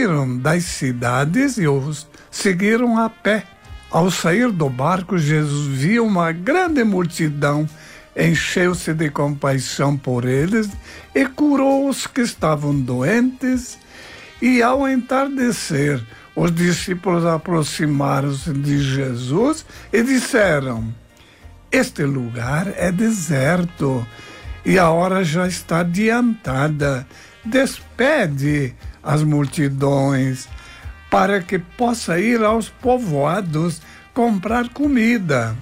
saíram das cidades e os seguiram a pé. Ao sair do barco, Jesus viu uma grande multidão, encheu-se de compaixão por eles e curou os que estavam doentes. E ao entardecer, os discípulos aproximaram-se de Jesus e disseram: este lugar é deserto e a hora já está adiantada. Despede as multidões para que possa ir aos povoados comprar comida.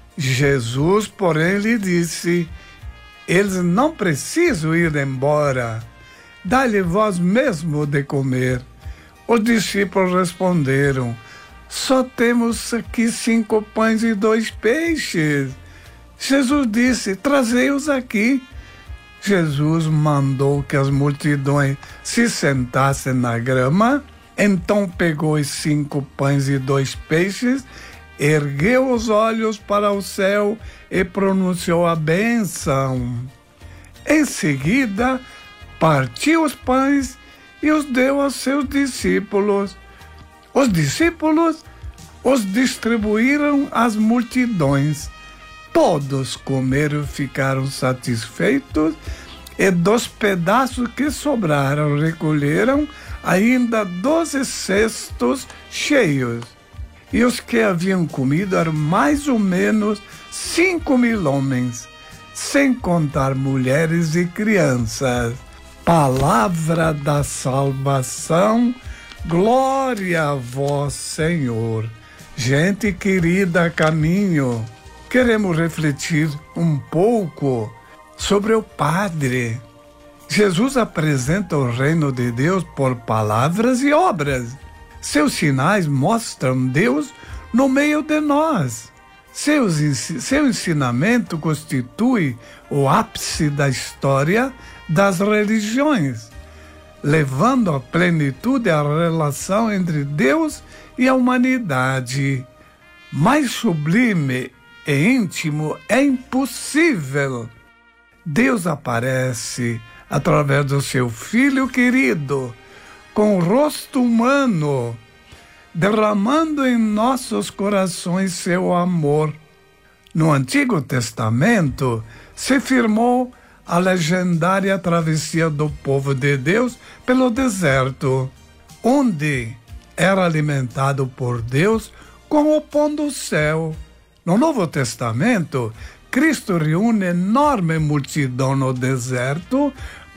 Jesus, porém, lhe disse: eles não precisam ir embora. Dá-lhe vós mesmo de comer. Os discípulos responderam: só temos aqui 5 pães e 2 peixes. Jesus disse: trazei-os aqui. Jesus mandou que as multidões se sentassem na grama. Então pegou os 5 pães e 2 peixes, ergueu os olhos para o céu e pronunciou a bênção. Em seguida, partiu os pães e os deu aos seus discípulos. Os discípulos os distribuíram às multidões. Todos comeram e ficaram satisfeitos, e dos pedaços que sobraram recolheram ainda 12 cestos cheios. E os que haviam comido eram mais ou menos 5.000 homens, sem contar mulheres e crianças. Palavra da salvação, glória a vós, Senhor. Gente querida, caminho, queremos refletir um pouco sobre o Padre. Jesus apresenta o reino de Deus por palavras e obras. Seus sinais mostram Deus no meio de nós. Seu ensinamento constitui o ápice da história das religiões, levando à plenitude a relação entre Deus e a humanidade. Mais sublime e íntimo é impossível. Deus aparece através do seu Filho querido, com o rosto humano, derramando em nossos corações seu amor. No Antigo Testamento, se firmou a legendária travessia do povo de Deus pelo deserto, onde era alimentado por Deus com o pão do céu. No Novo Testamento, Cristo reúne enorme multidão no deserto,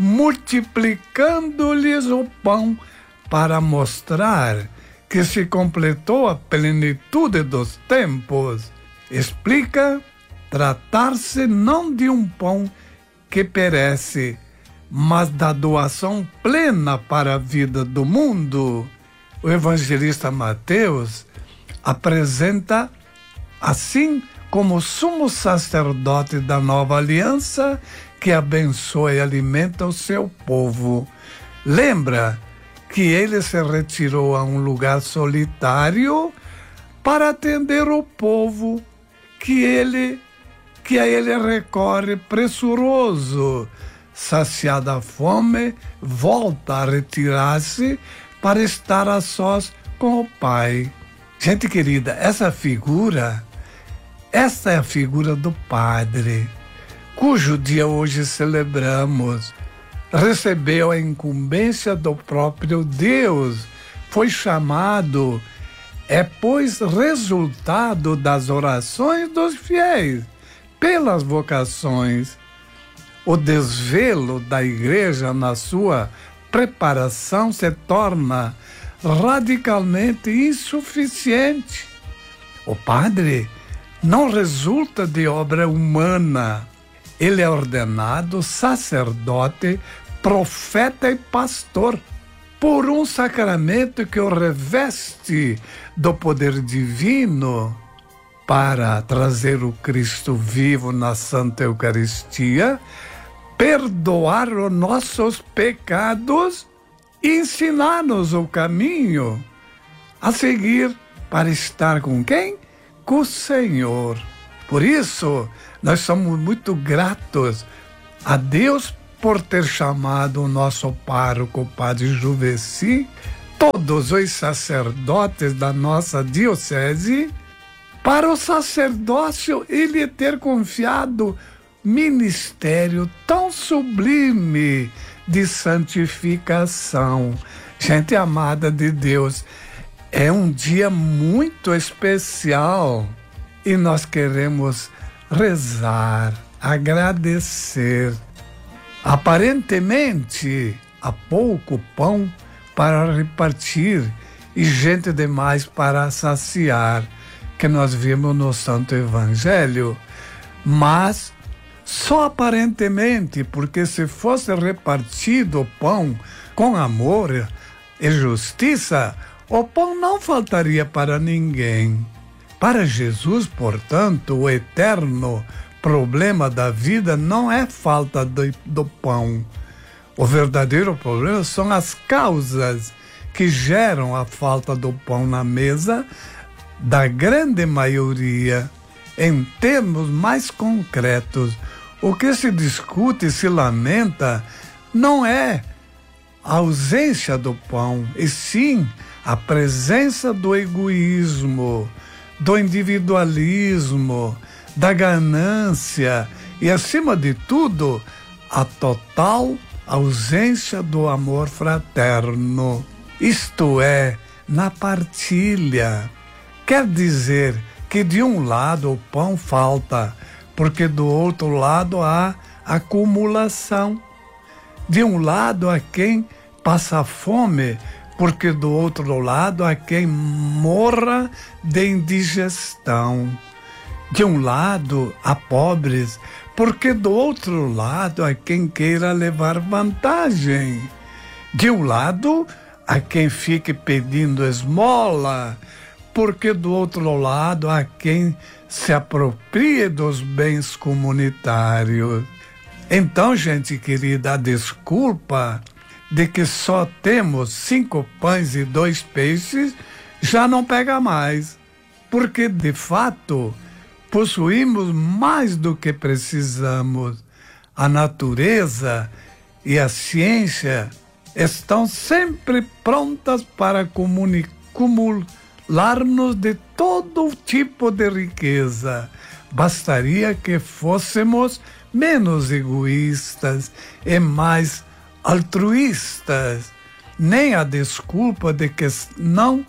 multiplicando-lhes o pão para mostrar que se completou a plenitude dos tempos. Explica tratar-se não de um pão que perece, mas da doação plena para a vida do mundo. O evangelista Mateus apresenta assim como sumo sacerdote da nova aliança que abençoa e alimenta o seu povo. Lembra que ele se retirou a um lugar solitário para atender o povo, que a ele recorre pressuroso. Saciada a fome, volta a retirar-se para estar a sós com o Pai. Gente querida, esta é a figura do Padre, cujo dia hoje celebramos. Recebeu a incumbência do próprio Deus, foi chamado, pois resultado das orações dos fiéis, pelas vocações. O desvelo da igreja na sua preparação se torna radicalmente insuficiente. O Padre não resulta de obra humana. Ele é ordenado sacerdote, profeta e pastor por um sacramento que o reveste do poder divino para trazer o Cristo vivo na Santa Eucaristia, perdoar os nossos pecados e ensinar-nos o caminho a seguir para estar com quem? Com o Senhor. Por isso, nós somos muito gratos a Deus por ter chamado o nosso pároco, o Padre Juveci, todos os sacerdotes da nossa diocese, para o sacerdócio ele ter confiado ministério tão sublime de santificação. Gente amada de Deus, é um dia muito especial e nós queremos rezar, agradecer. Aparentemente, há pouco pão para repartir e gente demais para saciar, que nós vimos no Santo Evangelho. Mas só aparentemente, porque se fosse repartido o pão com amor e justiça, o pão não faltaria para ninguém. Para Jesus, portanto, o eterno problema da vida não é falta do pão. O verdadeiro problema são as causas que geram a falta do pão na mesa da grande maioria. Em termos mais concretos, o que se discute e se lamenta não é a ausência do pão, e sim a presença do egoísmo, do individualismo, da ganância e, acima de tudo, a total ausência do amor fraterno. Isto é, na partilha. Quer dizer que de um lado o pão falta, porque do outro lado há acumulação. De um lado há quem passa fome, porque do outro lado há quem morra de indigestão. De um lado há pobres, porque do outro lado há quem queira levar vantagem. De um lado há quem fique pedindo esmola, porque do outro lado há quem se aproprie dos bens comunitários. Então, gente querida, a desculpa de que só temos 5 pães e 2 peixes já não pega mais, porque de fato possuímos mais do que precisamos. A natureza e a ciência estão sempre prontas para acumular-nos de todo tipo de riqueza. Bastaria que fôssemos menos egoístas e mais altruístas. Nem a desculpa de que não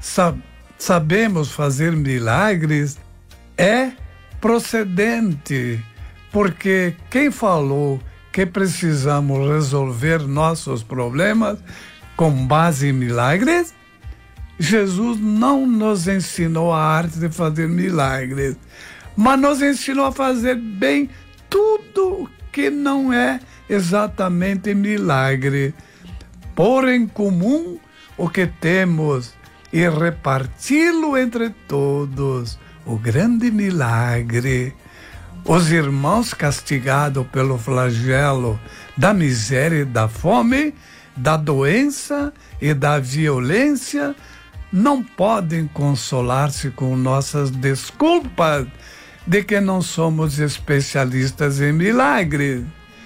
sabemos fazer milagres é procedente, porque quem falou que precisamos resolver nossos problemas com base em milagres? Jesus não nos ensinou a arte de fazer milagres, mas nos ensinou a fazer bem tudo que não é exatamente milagre. Pôr em comum o que temos e reparti-lo entre todos, o grande milagre. Os irmãos castigados pelo flagelo da miséria e da fome, da doença e da violência, não podem consolar-se com nossas desculpas de que não somos especialistas em milagres.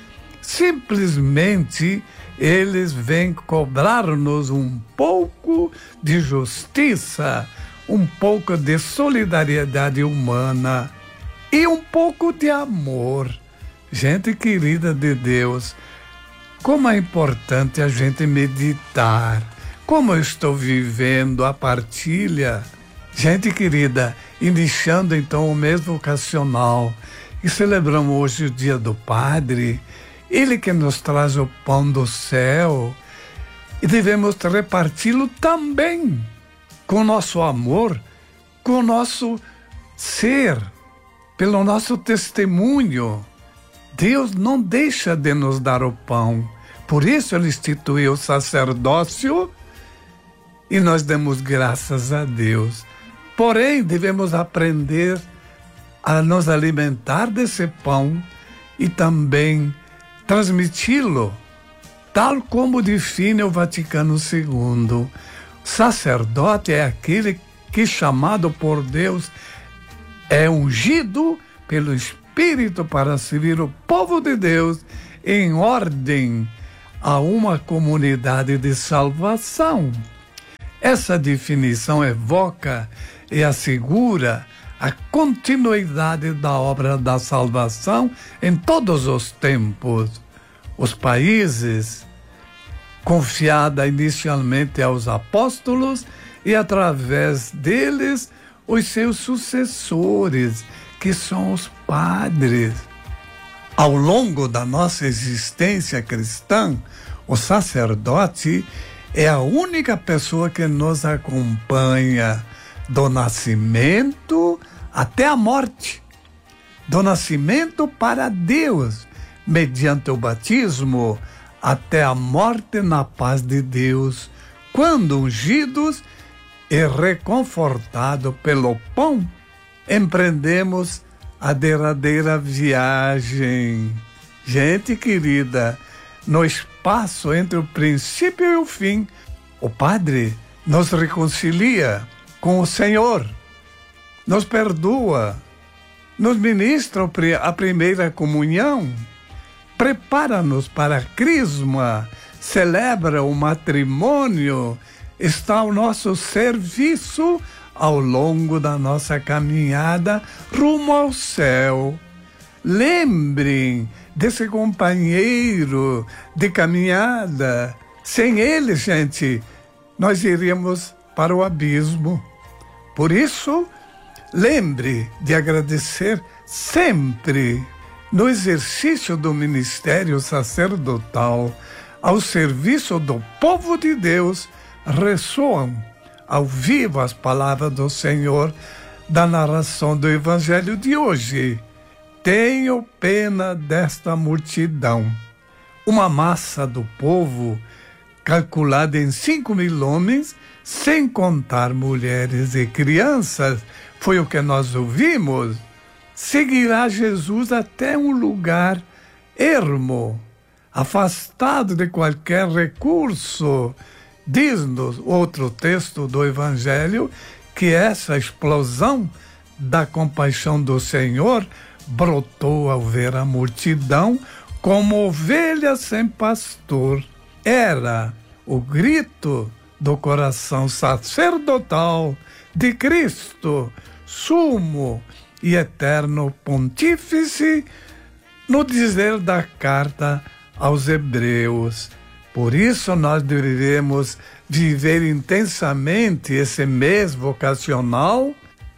Simplesmente eles vêm cobrar-nos um pouco de justiça, um pouco de solidariedade humana e um pouco de amor. Gente querida de Deus, como é importante a gente meditar. Como eu estou vivendo a partilha. Gente querida, iniciando então o mês vocacional e celebramos hoje o Dia do Padre, ele que nos traz o pão do céu, e devemos reparti-lo também com o nosso amor, com o nosso ser, pelo nosso testemunho. Deus não deixa de nos dar o pão, por isso ele instituiu o sacerdócio e nós damos graças a Deus. Porém, devemos aprender a nos alimentar desse pão e também transmiti-lo, tal como define o Vaticano II. Sacerdote é aquele que, chamado por Deus, é ungido pelo Espírito para servir o povo de Deus em ordem a uma comunidade de salvação. Essa definição evoca e assegura a continuidade da obra da salvação em todos os tempos. Os países, confiada inicialmente aos apóstolos e através deles os seus sucessores, que são os padres. Ao longo da nossa existência cristã, o sacerdote é a única pessoa que nos acompanha do nascimento até a morte, do nascimento para Deus, mediante o batismo, até a morte na paz de Deus, quando ungidos e reconfortados pelo pão, empreendemos a derradeira viagem. Gente querida, no espaço entre o princípio e o fim, o Padre nos reconcilia com o Senhor, nos perdoa, nos ministra a primeira comunhão, prepara-nos para a crisma, celebra o matrimônio, está ao nosso serviço ao longo da nossa caminhada rumo ao céu. Lembrem desse companheiro de caminhada. Sem ele, gente, nós iríamos para o abismo. Por isso, lembre de agradecer sempre no exercício do ministério sacerdotal, ao serviço do povo de Deus, ressoam ao vivo as palavras do Senhor da narração do Evangelho de hoje. Tenho pena desta multidão. Uma massa do povo, calculada em 5.000 homens, sem contar mulheres e crianças, foi o que nós ouvimos, seguirá Jesus até um lugar ermo, afastado de qualquer recurso. Diz-nos outro texto do Evangelho que essa explosão da compaixão do Senhor brotou ao ver a multidão como ovelha sem pastor. Era o grito do coração sacerdotal de Cristo, sumo e eterno pontífice, no dizer da carta aos Hebreus. Por isso nós devemos viver intensamente esse mês vocacional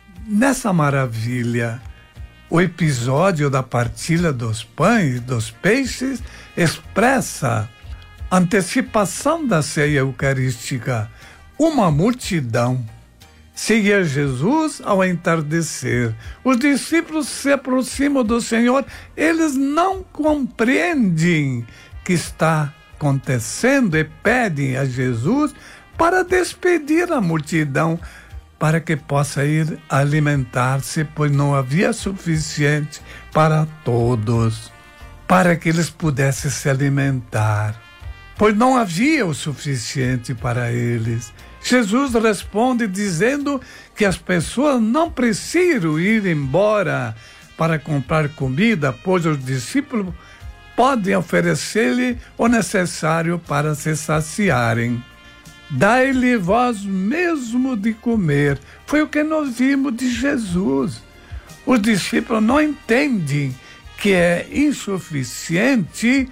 nessa maravilha. O episódio da partilha dos pães e dos peixes expressa a antecipação da ceia eucarística. Uma multidão seguia Jesus ao entardecer. Os discípulos se aproximam do Senhor. Eles não compreendem que está acontecendo e pedem a Jesus para despedir a multidão, para que possa ir alimentar-se, pois não havia suficiente para todos, para que eles pudessem se alimentar, pois não havia o suficiente para eles. Jesus responde dizendo que as pessoas não precisam ir embora para comprar comida, pois os discípulos podem oferecer-lhe o necessário para se saciarem. Dai-lhe vós mesmo de comer. Foi o que nós vimos de Jesus. Os discípulos não entendem que é insuficiente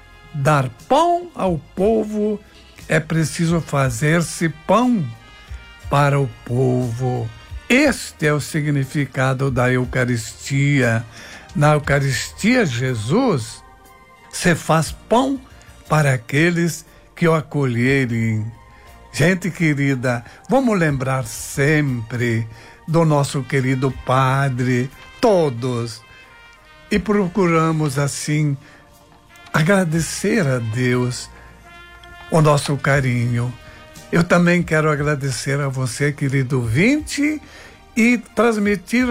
dar pão ao povo, é preciso fazer-se pão para o povo. Este é o significado da Eucaristia. Na Eucaristia, Jesus se faz pão para aqueles que o acolherem. Gente querida, vamos lembrar sempre do nosso querido Padre, todos, e procuramos assim agradecer a Deus o nosso carinho. Eu também quero agradecer a você, querido ouvinte, e transmitir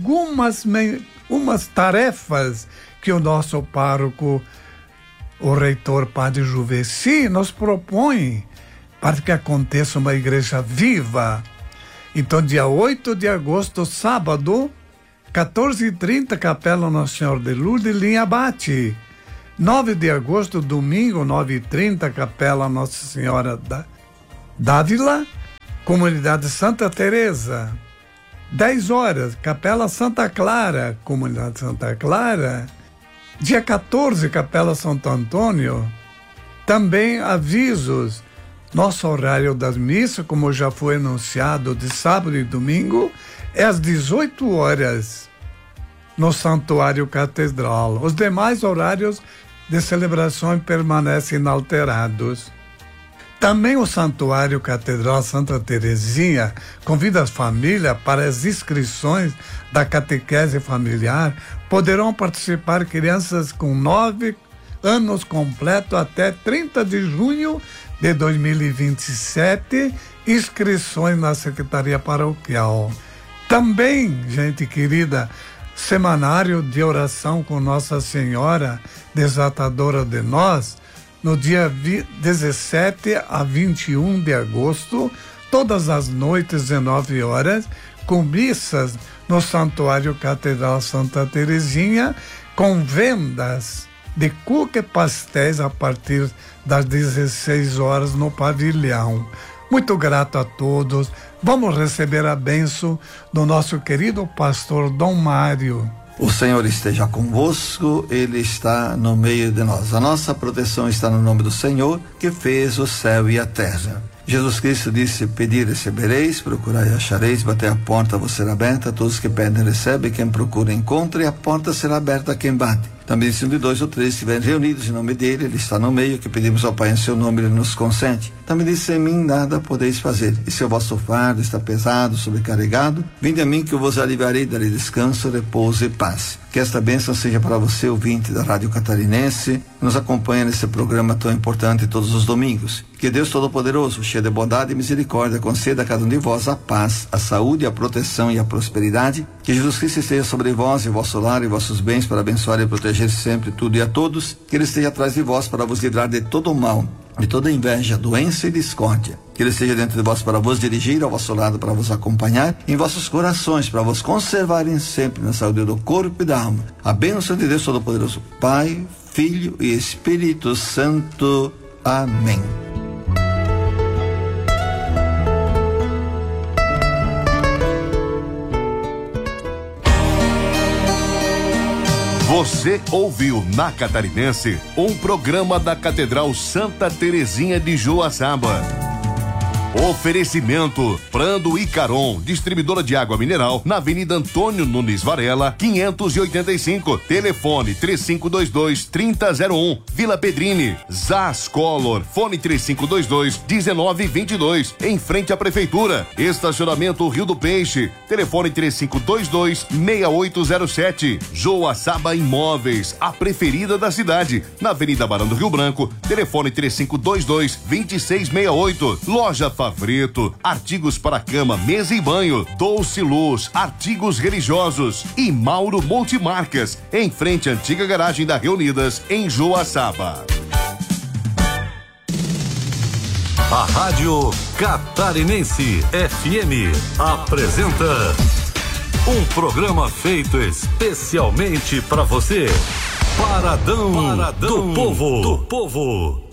algumas tarefas que o nosso pároco, o reitor Padre Juveci, nos propõe para que aconteça uma igreja viva. Então, dia 8 de agosto, sábado, 14h30, Capela Nossa Senhora de Lourdes, linha Abate. 9 de agosto, domingo, 9h30, Capela Nossa Senhora da Dávila. Comunidade Santa Teresa. 10 horas, Capela Santa Clara, Comunidade Santa Clara. Dia 14, Capela Santo Antônio. Também avisos. Nosso horário das missas, como já foi anunciado, de sábado e domingo, é às 18 horas no Santuário Catedral. Os demais horários de celebração permanecem inalterados. Também o Santuário Catedral Santa Teresinha convida as famílias para as inscrições da catequese familiar. Poderão participar crianças com 9 anos completos até 30 de junho de 2027, inscrições na Secretaria Paroquial. Também, gente querida, Semanário de Oração com Nossa Senhora, Desatadora de Nós, no dia 17 a 21 de agosto, todas as noites, 19 horas, com missas no Santuário Catedral Santa Teresinha, com vendas de cuca e pastéis a partir das 16 horas no pavilhão. Muito grato a todos. Vamos receber a bênção do nosso querido pastor Dom Mário. O Senhor esteja convosco, Ele está no meio de nós. A nossa proteção está no nome do Senhor, que fez o céu e a terra. Jesus Cristo disse: pedir recebereis, procurai e achareis, bater a porta vos será aberta, todos que pedem recebem, quem procura encontra, e a porta será aberta a quem bate. Também disse: 1, 2 ou 3 estiverem reunidos em nome dele, ele está no meio, que pedimos ao Pai em seu nome, ele nos consente. Também disse: sem mim nada podeis fazer, e se o vosso fardo está pesado, sobrecarregado, vinde a mim que eu vos aliviarei, darei descanso, repouso e paz. Que esta bênção seja para você, ouvinte da Rádio Catarinense, que nos acompanha nesse programa tão importante todos os domingos. Que Deus Todo-Poderoso, cheio de bondade e misericórdia, conceda a cada um de vós a paz, a saúde, a proteção e a prosperidade. Que Jesus Cristo esteja sobre vós e vosso lar e vossos bens para abençoar e proteger sempre tudo e a todos. Que Ele esteja atrás de vós para vos livrar de todo o mal, de toda inveja, doença e discórdia. Que Ele esteja dentro de vós para vos dirigir, ao vosso lado para vos acompanhar, em vossos corações para vos conservarem sempre na saúde do corpo e da alma. A bênção de Deus Todo-Poderoso, Pai, Filho e Espírito Santo. Amém. Você ouviu na Catarinense um programa da Catedral Santa Teresinha de Joaçaba. Oferecimento Prando e Caron, distribuidora de água mineral, na Avenida Antônio Nunes Varela, 585. Telefone 3522-3001. Vila Pedrini. Zas Color, fone 3522-1922. Em frente à Prefeitura. Estacionamento Rio do Peixe. Telefone 3522-6807. Joaçaba Imóveis, a preferida da cidade. Na Avenida Barão do Rio Branco. Telefone 3522-2668. Loja Favreto, artigos para cama, mesa e banho. Doce Luz, artigos religiosos. E Mauro Multimarcas, em frente à antiga garagem da Reunidas, em Joaçaba. A Rádio Catarinense FM apresenta um programa feito especialmente para você. Paradão do Povo.